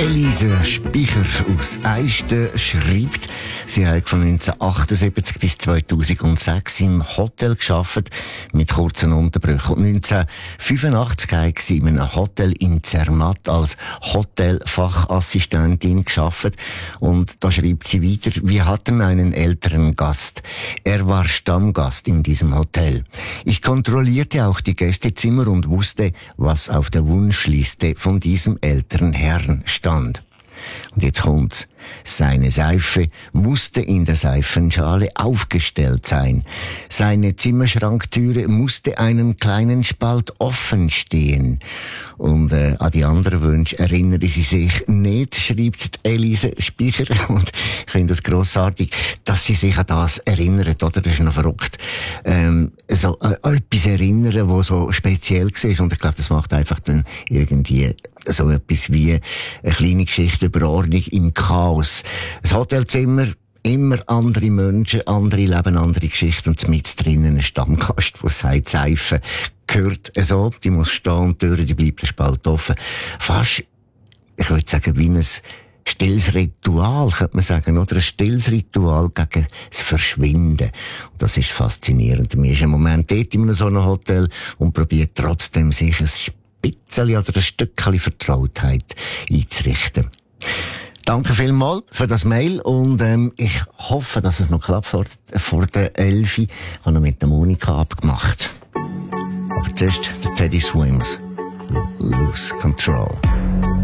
Elise Speicher aus Eisten schreibt, sie hat von 1978 bis 2006 im Hotel gearbeitet, mit kurzen Unterbrüchen. Und 1985 hat sie in einem Hotel in Zermatt als Hotelfachassistentin gearbeitet. Und da schreibt sie weiter, wir hatten einen älteren Gast. Er war Stammgast in diesem Hotel. Ich kontrollierte auch die Gästezimmer und wusste, was auf der Wunschliste von diesem älteren Herrn stand. Und jetzt kommt's. Seine Seife musste in der Seifenschale aufgestellt sein. Seine Zimmerschranktüre musste einen kleinen Spalt offen stehen. Und an die anderen Wünsche erinnere sie sich nicht, schreibt Elise Speicher. Und ich finde es grossartig, dass sie sich an das erinnert, oder? Das ist noch verrückt. Etwas erinnern, was so speziell war. Und ich glaube, das macht einfach dann irgendwie so etwas wie eine kleine Geschichte über Ordnung im Chaos. Ein Hotelzimmer, immer andere Menschen, andere Leben, andere Geschichten und mit drinnen ein Stammgast, der sagt, Seife gehört so, die muss stehen und die Tür, die bleibt ein Spalt offen. Fast, ich würde sagen, wie ein stilles Ritual, könnte man sagen, oder? Ein stilles Ritual gegen das Verschwinden. Und das ist faszinierend. Mir ist ein Moment dort in so einem Hotel und probiert trotzdem sich ein bisschen oder ein Stückchen Vertrautheit einzurichten. Danke vielmals für das Mail und ich hoffe, dass es noch klappt vor der 11. Ich habe noch mit der Monika abgemacht. Aber zuerst der Teddy Swims. Lose Control.